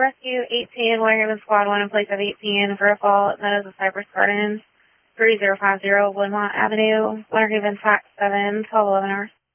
Rescue 18, Wonderhaven Squad 1 in place of 18 for a fall at Meadows of Cypress Gardens, 3050 Woodmont Avenue, Wonderhaven Tax 7, 1211 hours.